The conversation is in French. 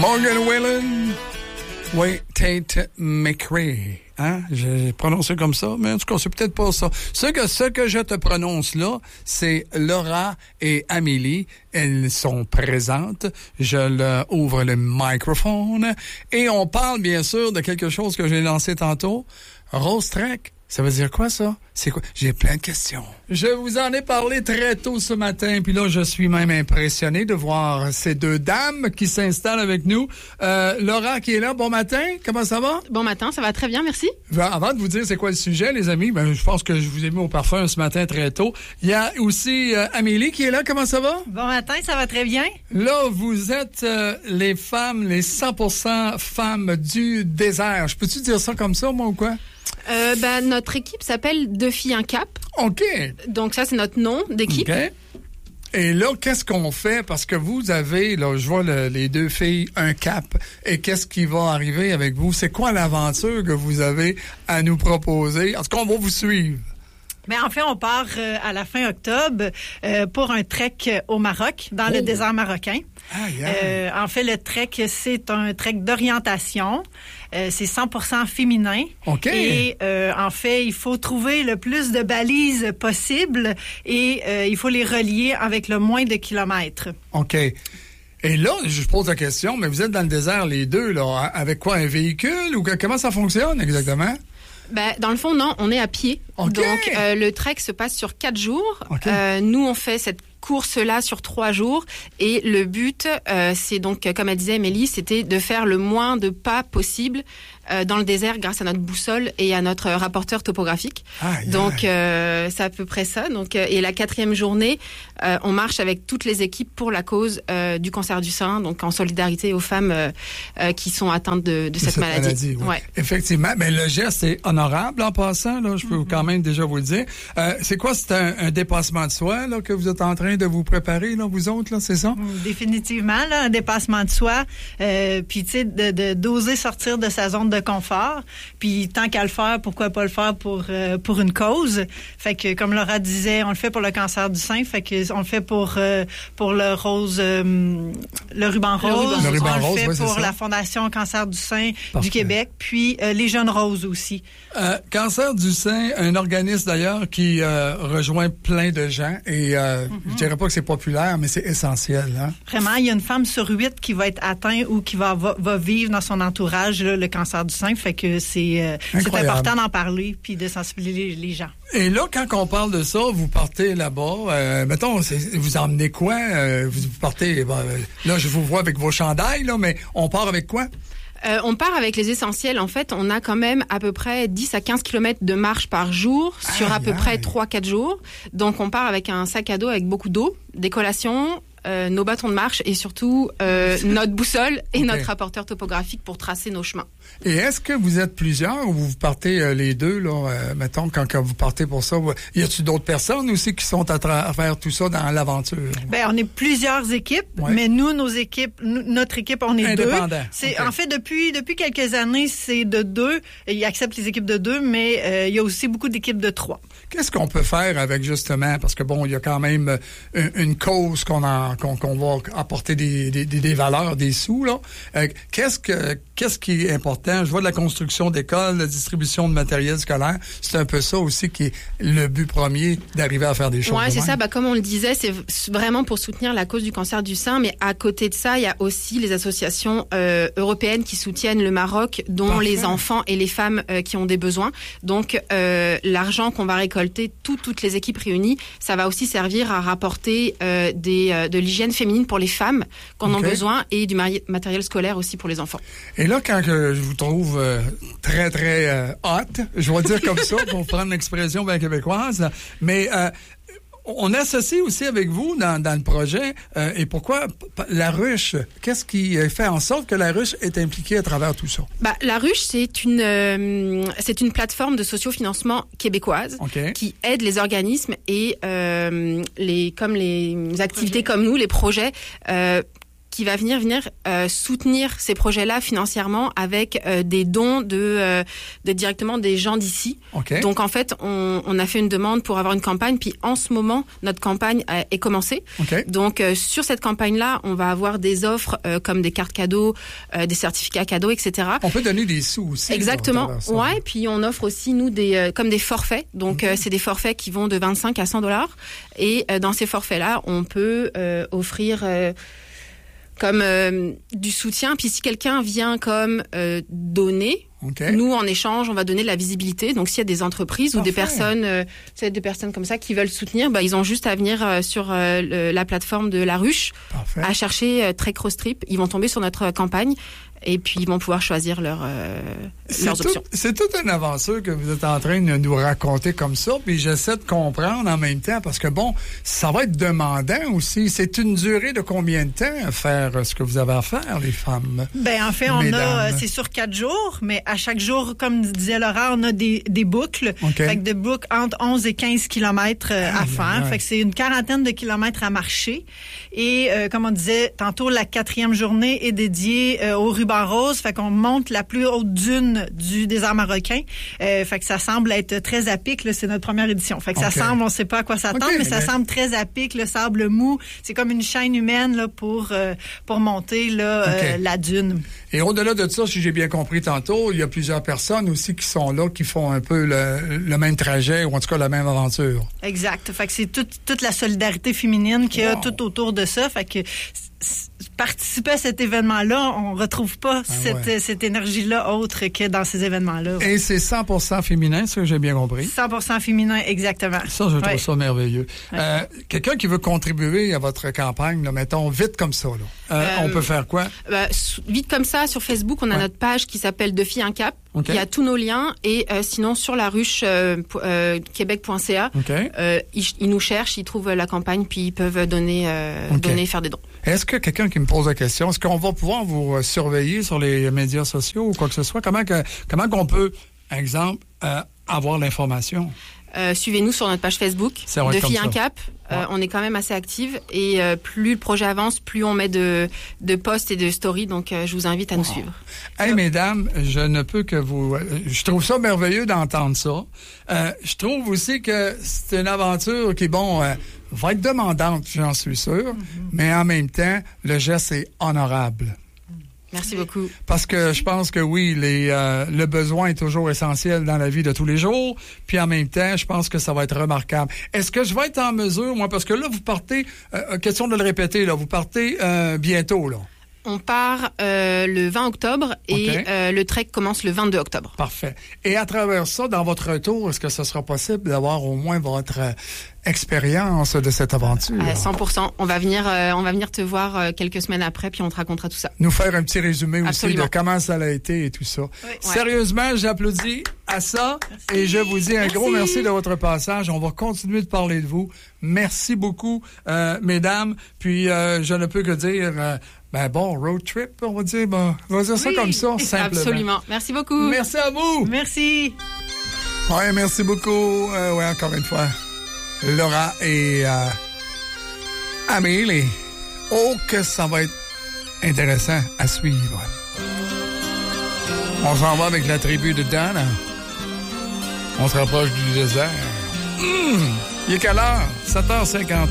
Morgan Wallen. Oui, Tate McRae. Hein? J'ai prononcé comme ça, mais en tout cas, c'est peut-être pas ça. Ce que je te prononce là, c'est Laura et Amélie. Elles sont présentes. Je leur ouvre le microphone. Et on parle, bien sûr, de quelque chose que j'ai lancé tantôt. Rose Trek. Ça veut dire quoi, ça? C'est quoi? J'ai plein de questions. Je vous en ai parlé très tôt ce matin, puis là, je suis même impressionné de voir ces deux dames qui s'installent avec nous. Laura qui est là, bon matin, comment ça va? Bon matin, ça va très bien, merci. Avant de vous dire c'est quoi le sujet, les amis, je pense que je vous ai mis au parfum ce matin très tôt. Il y a aussi Amélie qui est là, comment ça va? Bon matin, ça va très bien. Là, vous êtes les femmes, les 100% femmes du désert. Je peux-tu dire ça comme ça, moi, ou quoi? Notre équipe s'appelle Deux filles, un cap. OK. Donc ça, c'est notre nom d'équipe. OK. Et là, qu'est-ce qu'on fait? Parce que vous avez, là, je vois les deux filles, un cap. Et qu'est-ce qui va arriver avec vous? C'est quoi l'aventure que vous avez à nous proposer? En tout cas, on va vous suivre. Mais en fait, on part à la fin octobre pour un trek au Maroc, dans le désert marocain. En fait, le trek, c'est un trek d'orientation. C'est 100% féminin. OK. Et en fait, il faut trouver le plus de balises possible et il faut les relier avec le moins de kilomètres. OK. Et là, je pose la question, mais vous êtes dans le désert les deux, là, avec quoi, un véhicule ou comment ça fonctionne exactement? Dans le fond, non, on est à pied. Okay. Donc, le trek se passe sur 4 jours. Okay. Nous, on fait cette course-là sur 3 jours. Et le but, c'est donc, comme elle disait Amélie, c'était de faire le moins de pas possible dans le désert grâce à notre boussole et à notre rapporteur topographique. Donc, c'est à peu près ça. Donc, et la 4e journée, on marche avec toutes les équipes pour la cause du cancer du sein, donc en solidarité aux femmes qui sont atteintes de cette maladie. Oui. Ouais. Effectivement, mais le geste est honorable en passant, là, je peux quand même déjà vous le dire. C'est quoi, c'est un dépassement de soi là, que vous êtes en train de vous préparer, là, vous autres, là, c'est ça? Définitivement, là, un dépassement de soi. Puis, tu sais, d'oser sortir de sa zone de confort. Puis, tant qu'à le faire, pourquoi pas le faire pour une cause? Fait que, comme Laura disait, on le fait pour le cancer du sein. Fait que, on le fait pour le rose, le ruban rose. Le ruban on rose, le fait pour ça. la Fondation Cancer du sein Parfait. du Québec. Puis, les Jeunes Roses aussi. Cancer du sein, un organisme d'ailleurs qui rejoint plein de gens et je dirais pas que c'est populaire, mais c'est essentiel. Hein? Vraiment, il y a une femme sur 8 qui va être atteinte ou qui va vivre dans son entourage là, le cancer du sein. Fait que c'est important d'en parler puis de sensibiliser les gens. Et là, quand on parle de ça, vous partez là-bas, mettons, vous emmenez quoi? Vous partez, là, je vous vois avec vos chandails, là, mais on part avec quoi? On part avec les essentiels. En fait, on a quand même à peu près 10 à 15 kilomètres de marche par jour sur à peu près 3-4 jours. Donc, on part avec un sac à dos avec beaucoup d'eau, des collations, nos bâtons de marche et surtout notre boussole et notre rapporteur topographique pour tracer nos chemins. Et est-ce que vous êtes plusieurs ou vous partez les deux, là, mettons, quand vous partez pour ça? Y a-t-il d'autres personnes aussi qui sont à faire tout ça dans l'aventure? On est plusieurs équipes, mais nous, notre équipe, on est deux. En fait, depuis quelques années, c'est de 2. Ils acceptent les équipes de 2, mais il y a aussi beaucoup d'équipes de 3. Qu'est-ce qu'on peut faire avec, justement, parce que il y a quand même une cause qu'on va apporter des valeurs, des sous, là. Qu'est-ce qui est important? Je vois de la construction d'écoles, la distribution de matériel scolaire. C'est un peu ça aussi qui est le but premier d'arriver à faire des choses. Ouais, c'est ça. Comme on le disait, c'est vraiment pour soutenir la cause du cancer du sein. Mais à côté de ça, il y a aussi les associations européennes qui soutiennent le Maroc, dont les enfants et les femmes qui ont des besoins. Donc, l'argent qu'on va récolter, toutes les équipes réunies, ça va aussi servir à rapporter de l'hygiène féminine pour les femmes qu'on a besoin et du matériel scolaire aussi pour les enfants. Et là, quand je vous trouve très, très hot, je vais dire comme ça, pour prendre l'expression bien québécoise, mais on associe aussi avec vous dans le projet, et pourquoi la ruche? Qu'est-ce qui fait en sorte que la ruche est impliquée à travers tout ça? La ruche, c'est une plateforme de sociofinancement québécoise qui aide les organismes et les activités comme nous, les projets, qui va venir soutenir ces projets-là financièrement avec des dons de directement des gens d'ici. Okay. Donc en fait, on a fait une demande pour avoir une campagne, puis en ce moment, notre campagne est commencée. Okay. Donc sur cette campagne-là, on va avoir des offres comme des cartes cadeaux, des certificats cadeaux, etc. On peut donner des sous aussi. Exactement. Ouais, puis on offre aussi nous comme des forfaits. Donc c'est des forfaits qui vont de 25 à $100 et dans ces forfaits-là, on peut offrir comme du soutien. Puis si quelqu'un vient comme donner, nous en échange, on va donner de la visibilité. Donc s'il y a des entreprises ou des personnes comme ça qui veulent soutenir, ils ont juste à venir sur la plateforme de La Ruche, à chercher Trek Road Trip. Ils vont tomber sur notre campagne. Et puis, ils vont pouvoir choisir leurs options. C'est toute une aventure que vous êtes en train de nous raconter comme ça. Puis j'essaie de comprendre en même temps parce que, ça va être demandant aussi. C'est une durée de combien de temps à faire ce que vous avez à faire, les femmes? En fait, c'est sur 4 jours, mais à chaque jour, comme disait Laura, on a des boucles. Fait que de boucles entre 11 et 15 kilomètres à faire. Fait que c'est une quarantaine de kilomètres à marcher. Et, comme on disait tantôt, la 4e journée est dédiée au ruban rose, fait qu'on monte la plus haute dune du désert marocain. Fait que ça semble être très à pic, là, c'est notre première édition. Fait que ça semble, on sait pas à quoi s'attendre, mais ça semble très à pic, le sable mou. C'est comme une chaîne humaine là, pour monter la dune. Et au-delà de ça, si j'ai bien compris tantôt, il y a plusieurs personnes aussi qui sont là, qui font un peu le même trajet, ou en tout cas la même aventure. Exact. Fait que c'est toute la solidarité féminine qu'il y a tout autour de ça. Fait que participer à cet événement-là, on retrouve pas cette énergie-là autre que dans ces événements-là. Et c'est 100% féminin, ça que j'ai bien compris. 100% féminin, exactement. Ça, je trouve ça merveilleux. Quelqu'un qui veut contribuer à votre campagne, là, mettons, vite comme ça, là, on peut faire quoi? Vite comme ça, sur Facebook, on a notre page qui s'appelle De Filles un Cap. Il y a tous nos liens et sinon sur la ruche québec.ca, ils nous cherchent, ils trouvent la campagne puis ils peuvent donner, faire des dons. Est-ce que quelqu'un qui me pose la question, est-ce qu'on va pouvoir vous surveiller sur les médias sociaux ou quoi que ce soit? Comment qu'on peut, exemple, avoir l'information? Suivez-nous sur notre page Facebook, De Filles un Cap. On est quand même assez active et plus le projet avance, plus on met de posts et de stories. Donc, je vous invite à nous suivre. Hey, mesdames, je ne peux que vous... je trouve ça merveilleux d'entendre ça. Je trouve aussi que c'est une aventure qui, va être demandante, j'en suis sûr. Mais en même temps, le geste est honorable. Merci beaucoup. Parce que je pense que oui, le besoin est toujours essentiel dans la vie de tous les jours. Puis en même temps, je pense que ça va être remarquable. Est-ce que je vais être en mesure, moi, parce que là, vous partez, question de le répéter, là, vous partez bientôt, là. On part le 20 octobre et le trek commence le 22 octobre. Parfait. Et à travers ça, dans votre retour, est-ce que ce sera possible d'avoir au moins votre expérience de cette aventure? 100%. On va venir te voir quelques semaines après, puis on te racontera tout ça. Nous faire un petit résumé Absolument. aussi de comment ça a été et tout ça. Oui. Sérieusement, j'applaudis à ça. Merci. Et je vous dis un gros merci de votre passage. On va continuer de parler de vous. Merci beaucoup, mesdames. Puis, je ne peux que dire... bon road trip, on va dire, on va dire ça comme ça, simplement. Absolument. Merci beaucoup. Merci à vous. Merci. Ouais, merci beaucoup. Encore une fois, Laura et Amélie. Oh, que ça va être intéressant à suivre. On s'en va avec la tribu de Dana. On se rapproche du désert. Il est quelle heure? 7h50.